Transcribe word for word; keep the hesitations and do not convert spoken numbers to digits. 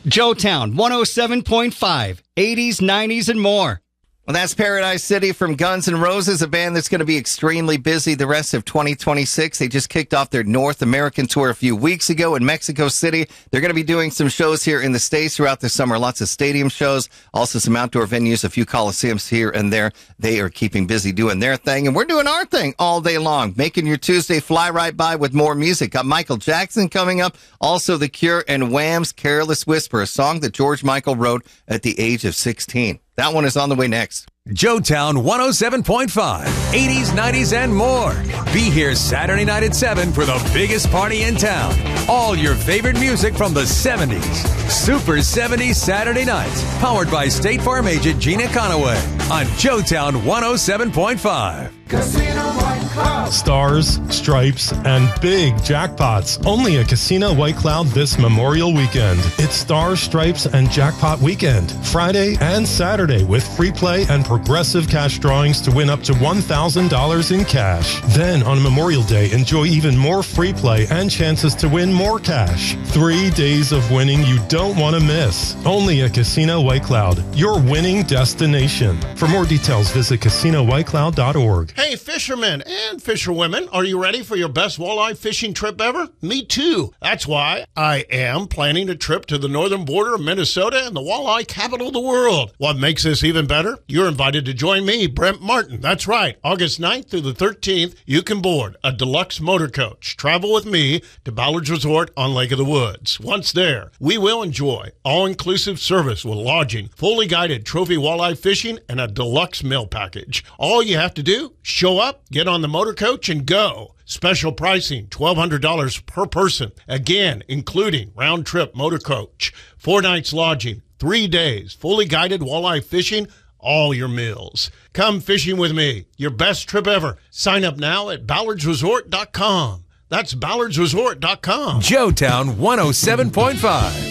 Joetown one oh seven point five, eighties, nineties, and more. Well, that's Paradise City from Guns N' Roses, a band that's going to be extremely busy the rest of twenty twenty-six. They just kicked off their North American tour a few weeks ago in Mexico City. They're going to be doing some shows here in the States throughout the summer, lots of stadium shows, also some outdoor venues, a few coliseums here and there. They are keeping busy doing their thing, and we're doing our thing all day long, making your Tuesday fly right by with more music. Got Michael Jackson coming up, also The Cure and Wham's Careless Whisper, a song that George Michael wrote at the age of sixteen. That one is on the way next. Joetown one oh seven point five, eighties, nineties, and more. Be here Saturday night at seven for the biggest party in town. All your favorite music from the seventies. Super seventies Saturday nights. Powered by State Farm agent Gina Conaway on Joetown one oh seven point five. Casino White Cloud. Stars, stripes, and big jackpots. Only at Casino White Cloud this Memorial Weekend. It's Stars, Stripes, and Jackpot Weekend. Friday and Saturday with free play and progressive cash drawings to win up to one thousand dollars in cash. Then on Memorial Day, enjoy even more free play and chances to win more cash. Three days of winning you don't want to miss. Only at Casino White Cloud, your winning destination. For more details, visit casino white cloud dot org. Hey, fishermen and fisherwomen, are you ready for your best walleye fishing trip ever? Me too. That's why I am planning a trip to the northern border of Minnesota and the walleye capital of the world. What makes this even better? You're invited to join me, Brent Martin. That's right. August ninth through the thirteenth, you can board a deluxe motor coach. Travel with me to Ballard's Resort on Lake of the Woods. Once there, we will enjoy all-inclusive service with lodging, fully guided trophy walleye fishing, and a deluxe meal package. All you have to do, show up, get on the motor coach, and go. Special pricing, twelve hundred dollars per person. Again, including round-trip motor coach, four nights lodging, three days, fully guided walleye fishing, all your meals. Come fishing with me. Your best trip ever. Sign up now at ballards resort dot com. That's ballards resort dot com. Joetown one oh seven point five.